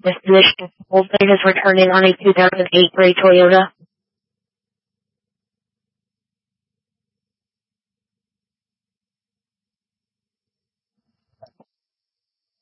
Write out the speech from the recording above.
This position is returning on a 2008 gray Toyota.